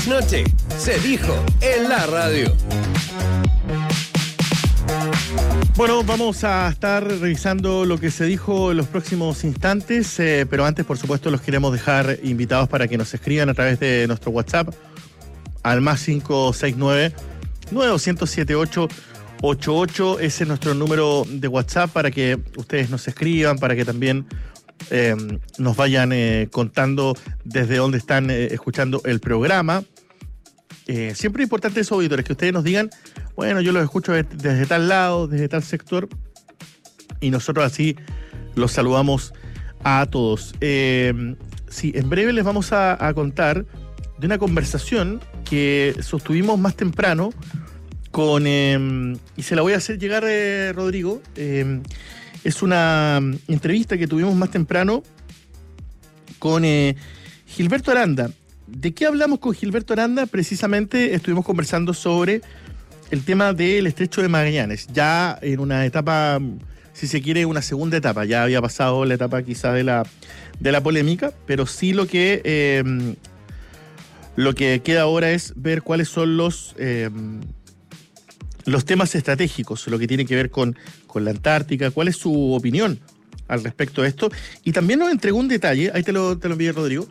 trasnoche se dijo en la radio. Bueno, vamos a estar revisando lo que se dijo en los próximos instantes, pero antes, por supuesto, los queremos dejar invitados para que nos escriban a través de nuestro WhatsApp al más 569-207-888. Ese es nuestro número de WhatsApp para que ustedes nos escriban, para que también nos vayan contando desde dónde están escuchando el programa. Siempre es importante esos auditores, que ustedes nos digan, bueno, yo los escucho desde tal lado, desde tal sector, y nosotros así los saludamos a todos. Sí, en breve les vamos a contar de una conversación que sostuvimos más temprano con, y se la voy a hacer llegar, Rodrigo, es una entrevista que tuvimos más temprano con Gilberto Aranda. ¿De qué hablamos con Gilberto Aranda? Precisamente estuvimos conversando sobre el tema del Estrecho de Magallanes, ya en una etapa, si se quiere, una segunda etapa. Ya había pasado la etapa quizá de la polémica, pero sí lo que queda ahora es ver cuáles son los temas estratégicos, lo que tiene que ver con la Antártica, cuál es su opinión al respecto de esto. Y también nos entregó un detalle, ahí te lo envié, Rodrigo,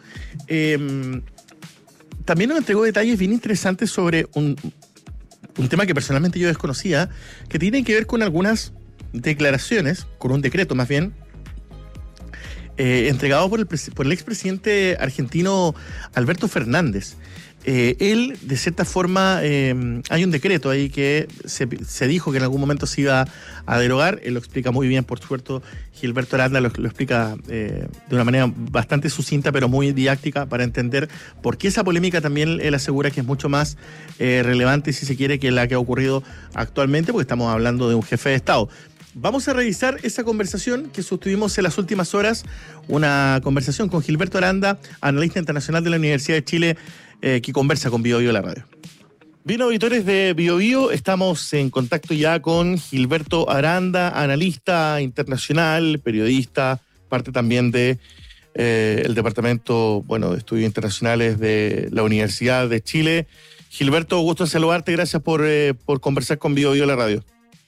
también nos entregó detalles bien interesantes sobre un tema que personalmente yo desconocía, que tiene que ver con algunas declaraciones, con un decreto más bien, entregado por el expresidente argentino Alberto Fernández. Él, de cierta forma, hay un decreto ahí que se dijo que en algún momento se iba a derogar. Él lo explica muy bien, por supuesto. Gilberto Aranda lo explica de una manera bastante sucinta, pero muy didáctica, para entender por qué esa polémica también él asegura que es mucho más relevante, si se quiere, que la que ha ocurrido actualmente, porque estamos hablando de un jefe de Estado. Vamos a revisar esa conversación que sostuvimos en las últimas horas, una conversación con Gilberto Aranda, analista internacional de la Universidad de Chile, que conversa con Bio Bio la radio. Bien, auditores de Bio Bio, estamos en contacto ya con Gilberto Aranda, analista internacional, periodista, parte también de el departamento, de estudios internacionales de la Universidad de Chile. Gilberto, gusto en saludarte, gracias por conversar con Bio Bio la radio.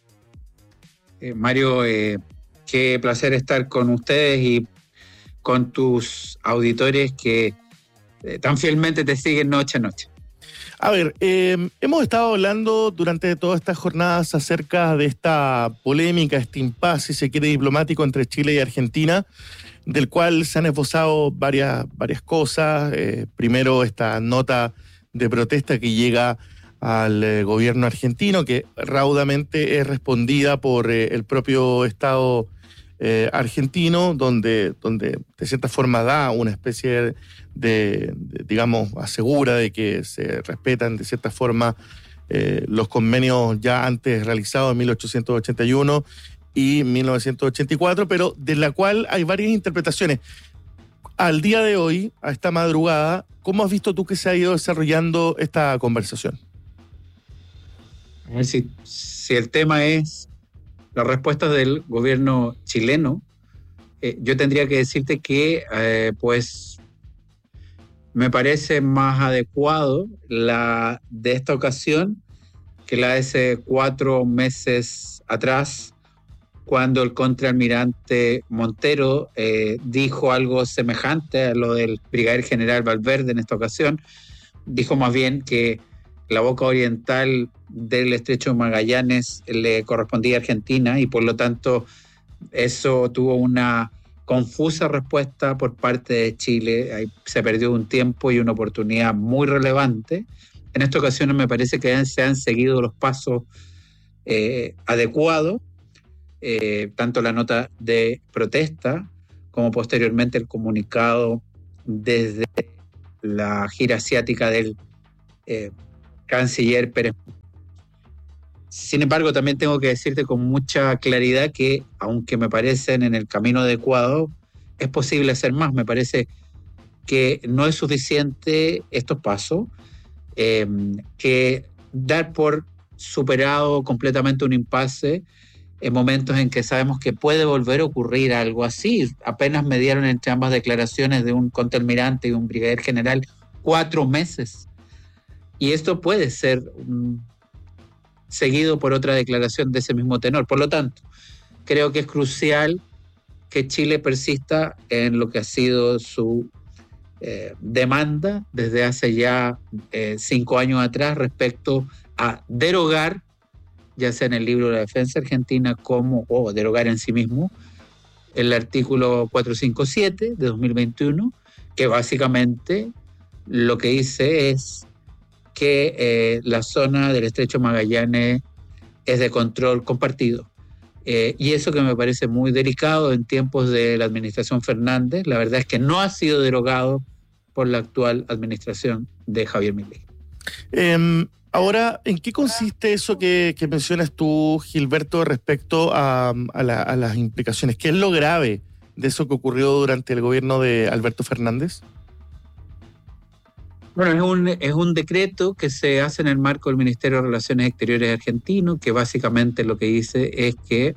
Mario, qué placer estar con ustedes y con tus auditores que tan fielmente te siguen noche a noche. A ver, hemos estado hablando durante todas estas jornadas acerca de esta polémica, este impasse, si se quiere, diplomático entre Chile y Argentina, del cual se han esbozado varias cosas. Primero, esta nota de protesta que llega al gobierno argentino, que raudamente es respondida por el propio Estado argentino, donde de cierta forma da una especie de digamos, asegura de que se respetan de cierta forma los convenios ya antes realizados en 1881 y 1984, pero de la cual hay varias interpretaciones. Al día de hoy, a esta madrugada, ¿cómo has visto tú que se ha ido desarrollando esta conversación? A ver, si el tema es las respuestas del gobierno chileno, yo tendría que decirte que me parece más adecuado la de esta ocasión que la de hace 4 meses atrás, cuando el contraalmirante Montero dijo algo semejante a lo del brigadier general Valverde en esta ocasión. Dijo más bien que la boca oriental del Estrecho de Magallanes le correspondía a Argentina y por lo tanto eso tuvo una confusa respuesta por parte de Chile. Ahí se perdió un tiempo y una oportunidad muy relevante. En esta ocasión me parece que se han seguido los pasos adecuados, tanto la nota de protesta como posteriormente el comunicado desde la gira asiática del canciller Pérez. Sin embargo, también tengo que decirte con mucha claridad que, aunque me parecen en el camino adecuado, es posible hacer más. Me parece que no es suficiente estos pasos, que dar por superado completamente un impasse en momentos en que sabemos que puede volver a ocurrir algo así. Apenas mediaron entre ambas declaraciones de un contraalmirante y un brigadier general 4 meses Y esto puede ser seguido por otra declaración de ese mismo tenor. Por lo tanto, creo que es crucial que Chile persista en lo que ha sido su demanda desde hace ya 5 años atrás respecto a derogar, ya sea en el libro de la defensa argentina o derogar en sí mismo, el artículo 457 de 2021, que básicamente lo que dice es que la zona del Estrecho Magallanes es de control compartido. Y eso que me parece muy delicado en tiempos de la administración Fernández, la verdad es que no ha sido derogado por la actual administración de Javier Milei. Ahora, ¿en qué consiste eso que mencionas tú, Gilberto, respecto a las implicaciones? ¿Qué es lo grave de eso que ocurrió durante el gobierno de Alberto Fernández? Bueno, es un decreto que se hace en el marco del Ministerio de Relaciones Exteriores argentino, que básicamente lo que dice es que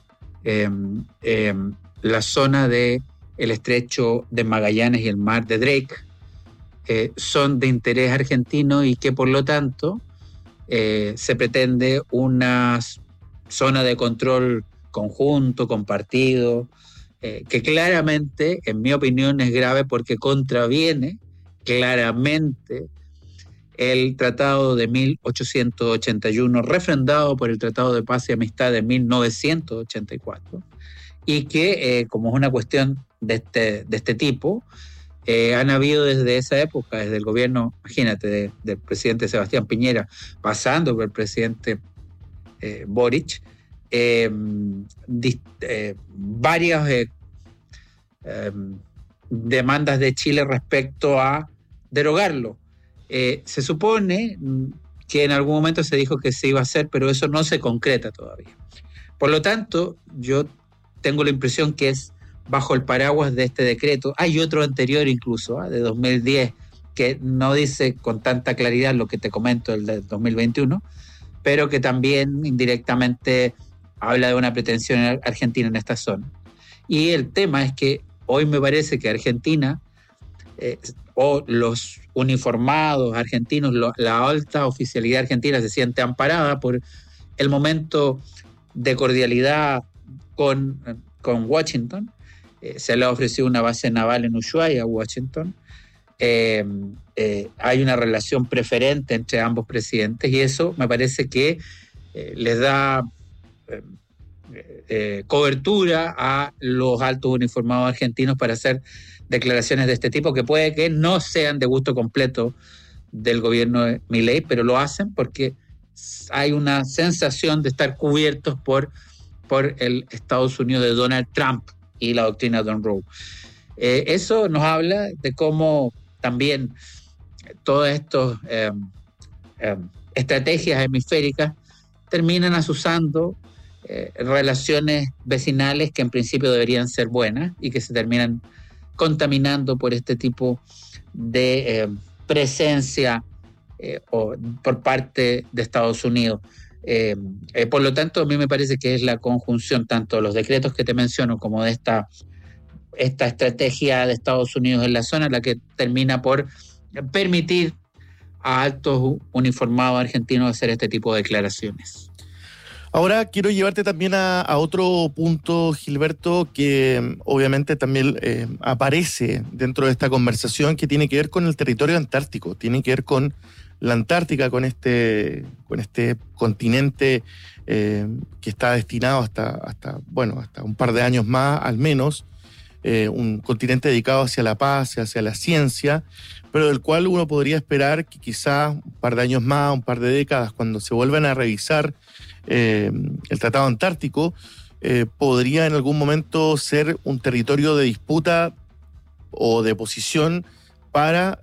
la zona del Estrecho de Magallanes y el Mar de Drake son de interés argentino y que por lo tanto se pretende una zona de control conjunto, compartido, que claramente, en mi opinión, es grave porque contraviene claramente el Tratado de 1881, refrendado por el Tratado de Paz y Amistad de 1984, y que, como es una cuestión de este tipo, han habido desde esa época, desde el gobierno, imagínate, del presidente Sebastián Piñera, pasando por el presidente Boric, varias demandas de Chile respecto a derogarlo. Se supone que en algún momento se dijo que se iba a hacer, pero eso no se concreta todavía. Por lo tanto, yo tengo la impresión que es bajo el paraguas de este decreto. Hay otro anterior incluso, de 2010, que no dice con tanta claridad lo que te comento, el de 2021, pero que también indirectamente habla de una pretensión argentina en esta zona. Y el tema es que hoy me parece que Argentina, o los uniformados argentinos, la alta oficialidad argentina se siente amparada por el momento de cordialidad con Washington. Se le ha ofrecido una base naval en Ushuaia a Washington. Hay una relación preferente entre ambos presidentes y eso me parece que les da cobertura a los altos uniformados argentinos para hacer declaraciones de este tipo que puede que no sean de gusto completo del gobierno de Milei, pero lo hacen porque hay una sensación de estar cubiertos por el Estados Unidos de Donald Trump y la doctrina Monroe. Eso nos habla de cómo también todas estas estrategias hemisféricas terminan asusando relaciones vecinales que en principio deberían ser buenas y que se terminan contaminando por este tipo de presencia por parte de Estados Unidos. Por lo tanto, a mí me parece que es la conjunción tanto de los decretos que te menciono como de esta estrategia de Estados Unidos en la zona la que termina por permitir a altos uniformados argentinos hacer este tipo de declaraciones. Ahora quiero llevarte también a otro punto, Gilberto, que obviamente también aparece dentro de esta conversación, que tiene que ver con el territorio antártico, tiene que ver con la Antártica, con este continente que está destinado hasta un par de años más al menos, un continente dedicado hacia la paz, hacia la ciencia, pero del cual uno podría esperar que quizás un par de años más, un par de décadas, cuando se vuelvan a revisar el Tratado Antártico, podría en algún momento ser un territorio de disputa o de posición para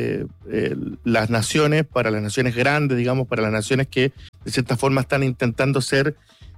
las naciones grandes, digamos, para las naciones que de cierta forma están intentando ser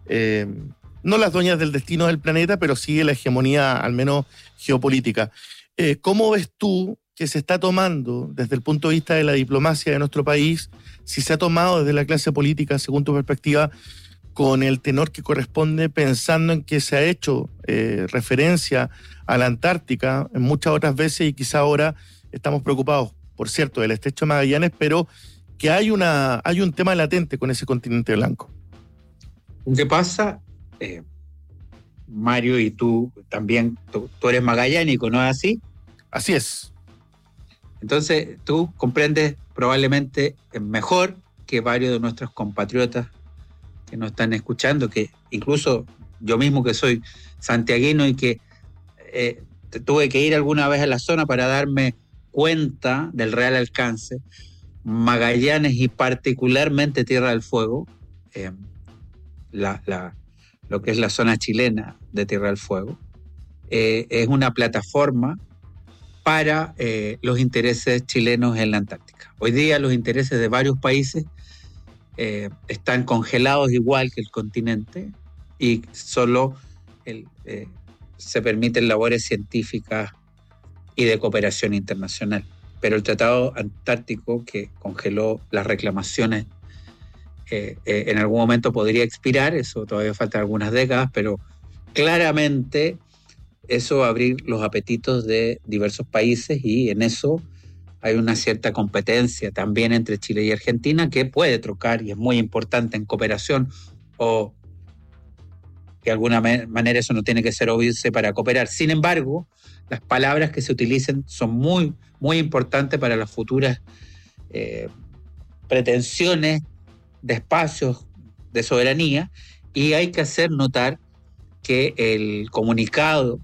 no las dueñas del destino del planeta, pero sí la hegemonía al menos geopolítica. ¿Cómo ves tú que se está tomando desde el punto de vista de la diplomacia de nuestro país, si se ha tomado desde la clase política, según tu perspectiva, con el tenor que corresponde, pensando en que se ha hecho referencia a la Antártica en muchas otras veces y quizá ahora estamos preocupados, por cierto, del Estrecho de Magallanes, pero que hay un tema latente con ese continente blanco. ¿Qué pasa? Mario, y tú también, tú eres magallánico, ¿no es así? Así es. Entonces, tú comprendes probablemente mejor que varios de nuestros compatriotas que nos están escuchando, que incluso yo mismo que soy santiaguino y que tuve que ir alguna vez a la zona para darme cuenta del real alcance. Magallanes y particularmente Tierra del Fuego, lo que es la zona chilena de Tierra del Fuego, es una plataforma para los intereses chilenos en la Antártica. Hoy día los intereses de varios países están congelados igual que el continente y solo se permiten labores científicas y de cooperación internacional. Pero el Tratado Antártico, que congeló las reclamaciones, en algún momento podría expirar, eso todavía faltan algunas décadas, pero claramente eso va a abrir los apetitos de diversos países y en eso hay una cierta competencia también entre Chile y Argentina que puede trocar y es muy importante en cooperación o de alguna manera eso no tiene que ser obviarse para cooperar. Sin embargo, las palabras que se utilicen son muy, muy importantes para las futuras pretensiones de espacios de soberanía y hay que hacer notar que el comunicado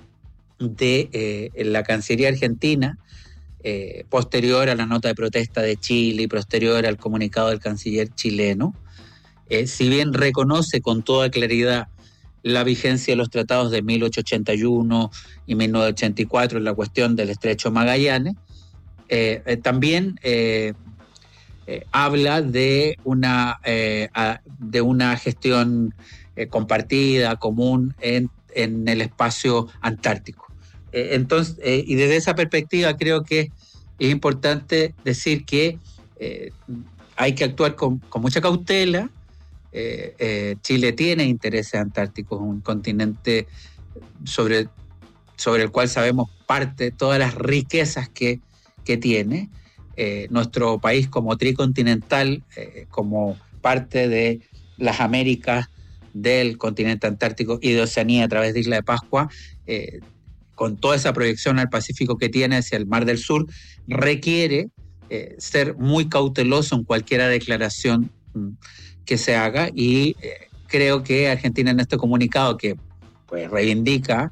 de la Cancillería Argentina, posterior a la nota de protesta de Chile y posterior al comunicado del canciller chileno, si bien reconoce con toda claridad la vigencia de los tratados de 1881 y 1984 en la cuestión del Estrecho Magallanes, también habla de una gestión compartida, común en el espacio antártico. Entonces, y desde esa perspectiva creo que es importante decir que hay que actuar con mucha cautela. Chile tiene intereses antárticos, un continente sobre el cual sabemos parte, todas las riquezas que tiene. Nuestro país como tricontinental, como parte de las Américas, del continente antártico y de Oceanía a través de Isla de Pascua, con toda esa proyección al Pacífico que tiene hacia el Mar del Sur, requiere ser muy cauteloso en cualquier declaración que se haga y creo que Argentina en este comunicado que pues reivindica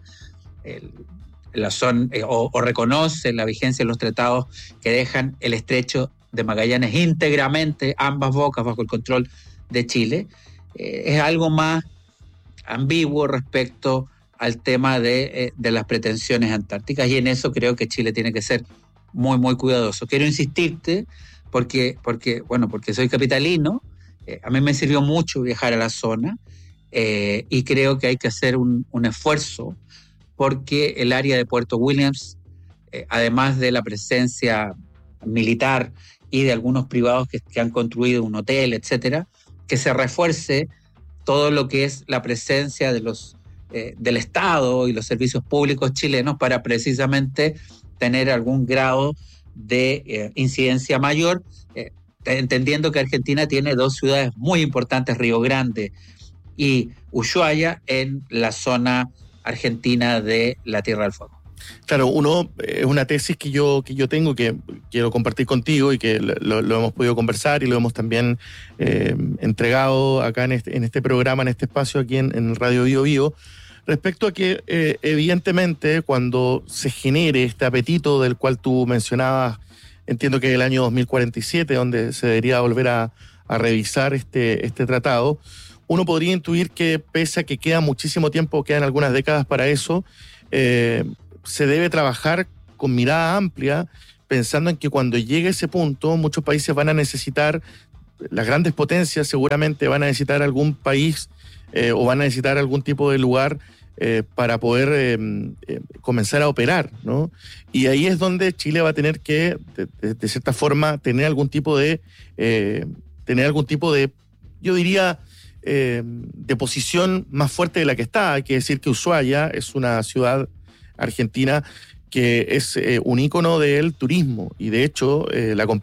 o reconoce la vigencia de los tratados que dejan el Estrecho de Magallanes íntegramente, ambas bocas bajo el control de Chile, es algo más ambiguo respecto al tema de las pretensiones antárticas y en eso creo que Chile tiene que ser muy, muy cuidadoso. Quiero insistirte porque soy capitalino, a mí me sirvió mucho viajar a la zona y creo que hay que hacer un esfuerzo porque el área de Puerto Williams, además de la presencia militar y de algunos privados que han construido un hotel, etcétera, que se refuerce todo lo que es la presencia de del Estado y los servicios públicos chilenos para precisamente tener algún grado de incidencia mayor, entendiendo que Argentina tiene dos ciudades muy importantes, Río Grande y Ushuaia, en la zona argentina de la Tierra del Fuego. Claro, es una tesis que yo tengo, que quiero compartir contigo y que lo hemos podido conversar y lo hemos también entregado acá en este programa, en este espacio aquí en Radio Bio Bio, respecto a que evidentemente cuando se genere este apetito del cual tú mencionabas, entiendo que es el año 2047 donde se debería volver a revisar este tratado, uno podría intuir que pese a que queda muchísimo tiempo, quedan algunas décadas para eso, se debe trabajar con mirada amplia, pensando en que cuando llegue ese punto, muchos países van a necesitar, las grandes potencias seguramente van a necesitar algún país o van a necesitar algún tipo de lugar para poder comenzar a operar, ¿no? Y ahí es donde Chile va a tener que, de cierta forma, tener algún tipo de, yo diría, de posición más fuerte de la que está. Hay que decir que Ushuaia es una ciudad argentina que es un ícono del turismo y de hecho la